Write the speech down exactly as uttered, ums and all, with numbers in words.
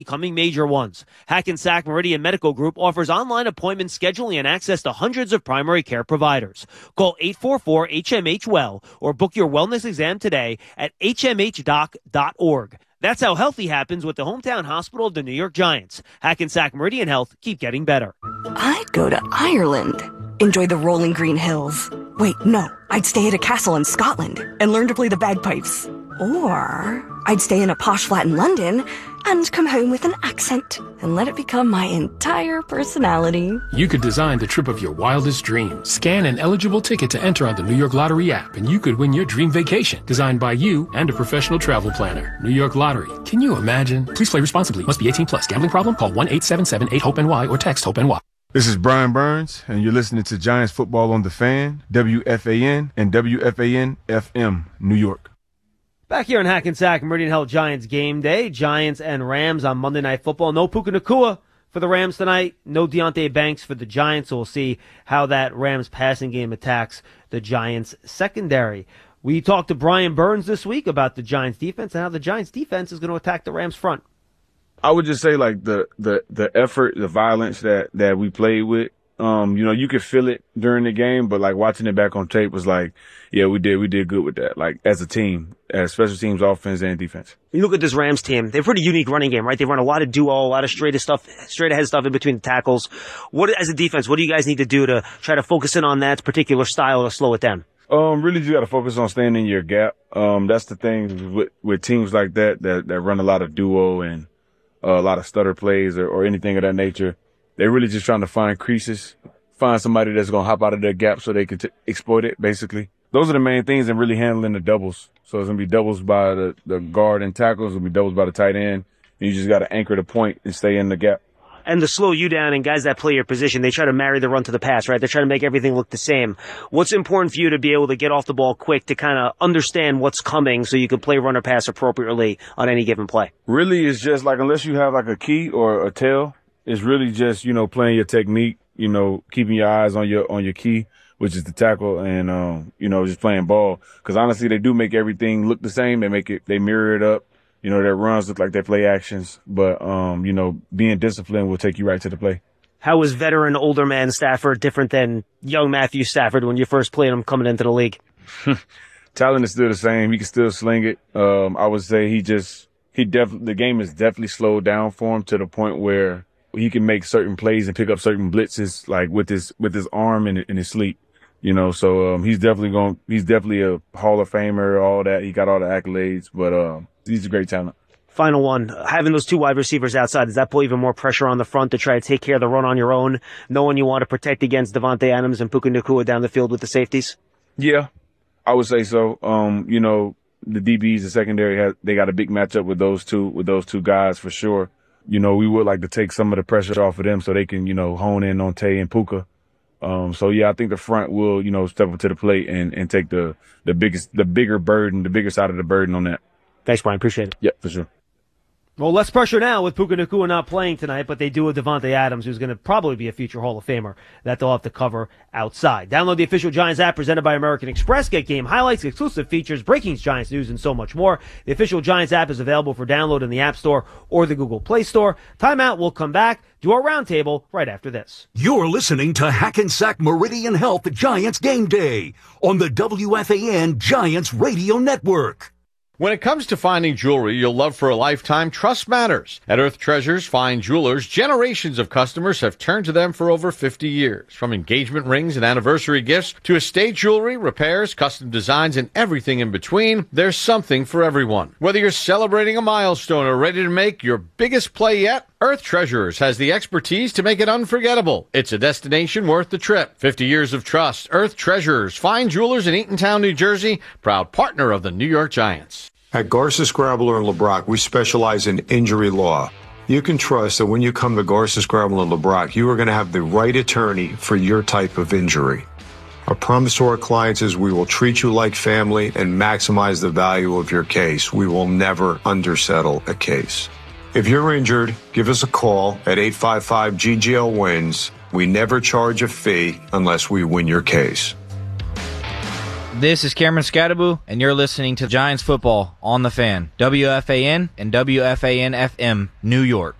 becoming major ones. Hackensack Meridian Medical Group offers online appointment scheduling and access to hundreds of primary care providers. Call eight four four H M H well or book your wellness exam today at H M H doc dot org. That's how healthy happens with the hometown hospital of the New York Giants. Hackensack Meridian Health, keep getting better. I'd go to Ireland. Enjoy the rolling green hills. Wait, no. I'd stay at a castle in Scotland and learn to play the bagpipes. Or I'd stay in a posh flat in London and come home with an accent and let it become my entire personality. You could design the trip of your wildest dreams. Scan an eligible ticket to enter on the New York Lottery app, and you could win your dream vacation, designed by you and a professional travel planner. New York Lottery. Can you imagine? Please play responsibly. Must be eighteen plus. Gambling problem? Call one eight seven seven eight hope N Y or text HOPE-NY. This is Brian Burns, and you're listening to Giants Football on the Fan, W F A N and W F A N F M, New York. Back here in Hackensack, Meridian Health Giants game day. Giants and Rams on Monday Night Football. No Puka Nacua for the Rams tonight. No Deonte Banks for the Giants. So we'll see how that Rams passing game attacks the Giants secondary. We talked to Brian Burns this week about the Giants defense and how the Giants defense is going to attack the Rams front. I would just say, like, the, the, the effort, the violence that, that we played with, um, you know, you could feel it during the game, but, like, watching it back on tape was like, yeah, we did, we did good with that, like, as a team, as special teams, offense, and defense. You look at this Rams team, they have a pretty unique running game, right? They run a lot of duo, a lot of straight stuff, straight ahead stuff in between the tackles. What, as a defense, what do you guys need to do to try to focus in on that particular style to slow it down? Um, really just got to focus on staying in your gap. Um, that's the thing with, with teams like that, that, that run a lot of duo and, Uh, a lot of stutter plays or, or anything of that nature. They're really just trying to find creases, find somebody that's going to hop out of their gap so they can t- exploit it, basically. Those are the main things, and really handling the doubles. So it's going to be doubles by the, the guard and tackles. It's going to be doubles by the tight end. And you just got to anchor the point and stay in the gap. And to slow you down and guys that play your position, they try to marry the run to the pass, right? They're trying to make everything look the same. What's important for you to be able to get off the ball quick to kind of understand what's coming so you can play run or pass appropriately on any given play? Really, it's just like, unless you have like a key or a tail, it's really just, you know, playing your technique, you know, keeping your eyes on your, on your key, which is the tackle, and, um, you know, just playing ball. Cause honestly, they do make everything look the same. They make it, they mirror it up. You know, their runs look like they play actions, but, um, you know, being disciplined will take you right to the play. How was veteran, older man Stafford different than young Matthew Stafford when you first played him coming into the league? Talent is still the same. He can still sling it. Um, I would say he just, he definitely, the game is definitely slowed down for him to the point where he can make certain plays and pick up certain blitzes, like with his, with his arm and in his sleep. You know, so, um, he's definitely going, he's definitely a Hall of Famer, all that. He got all the accolades, but, um, he's a great talent. Final one, having those two wide receivers outside, does that put even more pressure on the front to try to take care of the run on your own, knowing you want to protect against Devontae Adams and Puka Nacua down the field with the safeties? Yeah, I would say so. Um, you know, the D Bs, the secondary, has, they got a big matchup with those two, with those two guys for sure. You know, we would like to take some of the pressure off of them so they can, you know, hone in on Tay and Puka. Um, so yeah, I think the front will, you know, step up to the plate and, and take the, the biggest, the bigger burden, the bigger side of the burden on that. Thanks, Brian. Appreciate it. Yeah, for sure. Well, less pressure now with Puka Nacua not playing tonight, but they do with Devontae Adams, who's going to probably be a future Hall of Famer that they'll have to cover outside. Download the official Giants app presented by American Express. Get game highlights, exclusive features, breaking Giants news, and so much more. The official Giants app is available for download in the App Store or the Google Play Store. Timeout. We'll come back, do our roundtable right after this. You're listening to Hackensack Meridian Health Giants Game Day on the W F A N Giants Radio Network. When it comes to finding jewelry you'll love for a lifetime, trust matters. At Earth Treasures Fine Jewelers, generations of customers have turned to them for over fifty years. From engagement rings and anniversary gifts to estate jewelry, repairs, custom designs, and everything in between, there's something for everyone. Whether you're celebrating a milestone or ready to make your biggest play yet, Earth Treasurers has the expertise to make it unforgettable. It's a destination worth the trip. fifty years of trust. Earth Treasurers Fine Jewelers in Eatontown, New Jersey, proud partner of the New York Giants. At Garces, Grabler and LeBrock, we specialize in injury law. You can trust that when you come to Garces, Grabler and LeBrock, you are going to have the right attorney for your type of injury. Our promise to our clients is we will treat you like family and maximize the value of your case. We will never undersettle a case. If you're injured, give us a call at eight five five G G L wins. We never charge a fee unless we win your case. This is Cameron Scadaboo, and you're listening to Giants Football on the Fan, W F A N and W F A N F M, New York.